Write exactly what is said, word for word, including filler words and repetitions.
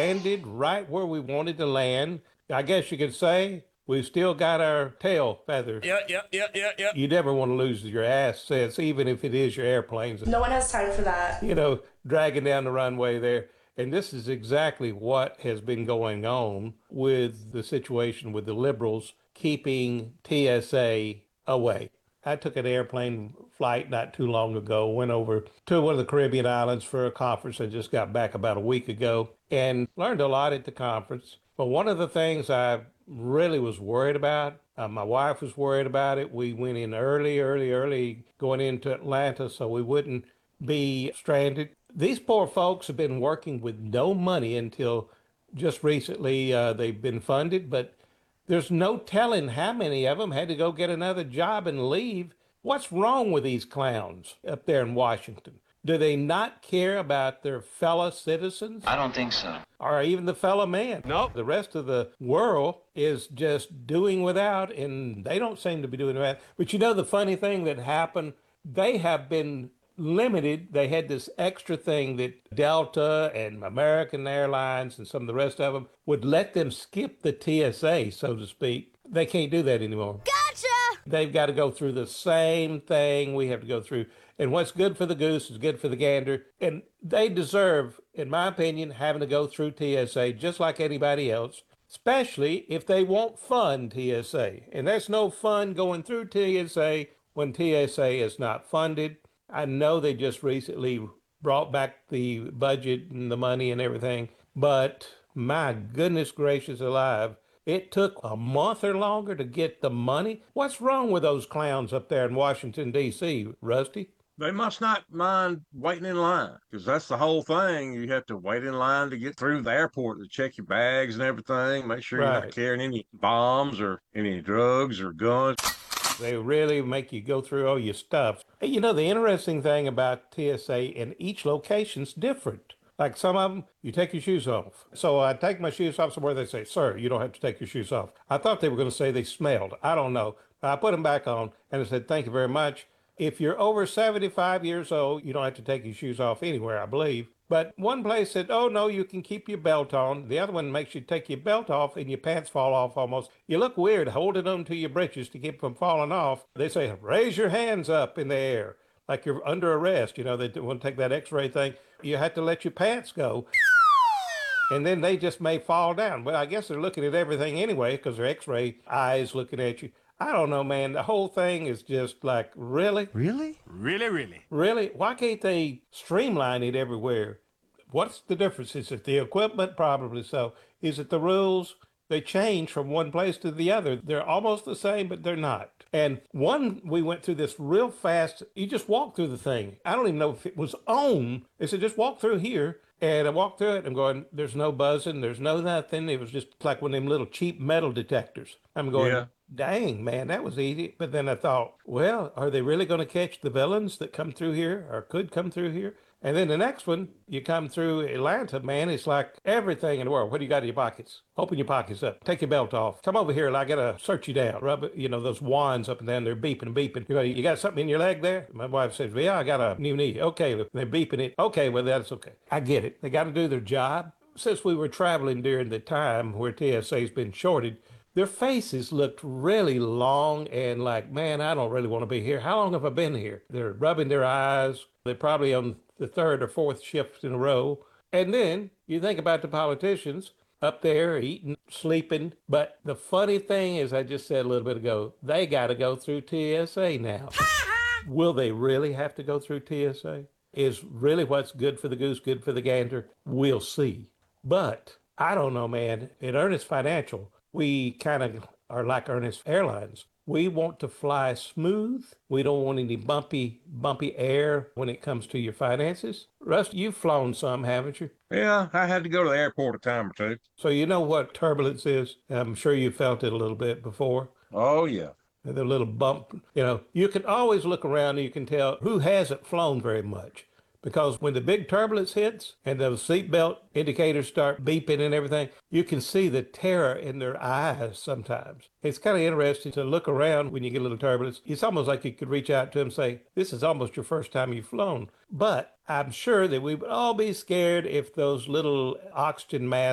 landed right where we wanted to land. I guess you could say we still got our tail feathers. Yeah, yeah, yeah, yeah, yeah. You never want to lose your assets, even if it is your airplanes, No one has time for that. you know, dragging down the runway there. And this is exactly what has been going on with the situation with the liberals keeping T S A away. I took an airplane flight not too long ago, went over to one of the Caribbean islands for a conference. I just got back about a week ago and learned a lot at the conference. But one of the things I really was worried about, uh, my wife was worried about it. We went in early, early, early going into Atlanta so we wouldn't be stranded. These poor folks have been working with no money until just recently uh, they've been funded, but there's no telling how many of them had to go get another job and leave. What's wrong with these clowns up there in Washington? Do they not care about their fellow citizens? I don't think so. Or even the fellow man? Nope. The rest of the world is just doing without, and they don't seem to be doing without. But you know, the funny thing that happened, they have been limited. They had this extra thing that Delta and American Airlines and some of the rest of them would let them skip the T S A, so to speak. They can't do that anymore. Gotcha! They've got to go through the same thing we have to go through. And what's good for the goose is good for the gander. And they deserve, in my opinion, having to go through T S A just like anybody else, especially if they won't fund T S A. And there's no fun going through T S A when T S A is not funded. I know they just recently brought back the budget and the money and everything, but my goodness gracious alive, it took a month or longer to get the money. What's wrong with those clowns up there in Washington, D C, Rusty? They must not mind waiting in line because that's the whole thing. You have to wait in line to get through the airport to check your bags and everything, make sure you're Right. not carrying any bombs or any drugs or guns. They really make you go through all your stuff. Hey, you know, the interesting thing about T S A in each location's different. Like some of them, you take your shoes off. So I take my shoes off somewhere, they say, sir, you don't have to take your shoes off. I thought they were going to say they smelled. I don't know. I put them back on and I said, thank you very much. If you're over seventy-five years old, you don't have to take your shoes off anywhere, I believe. But one place said, oh, no, you can keep your belt on. The other one makes you take your belt off and your pants fall off almost. You look weird holding them to your britches to keep from falling off. They say, raise your hands up in the air like you're under arrest. You know, they want to take that x-ray thing. You have to let your pants go. And then they just may fall down. Well, I guess they're looking at everything anyway because their x-ray eyes looking at you. I don't know, man. The whole thing is just like, really? Really? Really, really. Really? Why can't they streamline it everywhere? What's the difference? Is it the equipment? Probably so. Is it the rules? They change from one place to the other. They're almost the same, but they're not. And one, we went through this real fast. You just walk through the thing. I don't even know if it was on. They said, just walk through here. And I walked through it and I'm going, there's no buzzing. There's no nothing. It was just like one of them little cheap metal detectors. I'm going, Yeah. dang, man, that was easy. But then I thought, well, are they really going to catch the villains that come through here or could come through here? And then the next one, you come through Atlanta, man, it's like everything in the world. What do you got in your pockets? Open your pockets up. Take your belt off. Come over here and I got to search you down. Rub, you know, those wands up and down there beeping and beeping. You, go, you got something in your leg there? My wife says, well, yeah, I got a new knee. Okay, they're beeping it. Okay, well, that's okay. I get it. They got to do their job. Since we were traveling during the time where T S A's been shorted, their faces looked really long and like, man, I don't really want to be here. How long have I been here? They're rubbing their eyes. They're probably on the third or fourth shift in a row. And then you think about the politicians up there eating, sleeping. But the funny thing is, I just said a little bit ago, they got to go through T S A now. Will they really have to go through T S A? Is really what's good for the goose good for the gander? We'll see. But I don't know, man. At Ernest Financial, we kind of are like Ernest Airlines. We want to fly smooth. We don't want any bumpy, bumpy air when it comes to your finances. Russ, you've flown some, haven't you? Yeah, I had to go to the airport a time or two. So you know what turbulence is? I'm sure you felt it a little bit before. Oh, yeah. The little bump, you know, you can always look around and you can tell who hasn't flown very much. Because when the big turbulence hits and those seatbelt indicators start beeping and everything, you can see the terror in their eyes sometimes. It's kind of interesting to look around when you get a little turbulence. It's almost like you could reach out to them and say, this is almost your first time you've flown. But I'm sure that we would all be scared if those little oxygen masks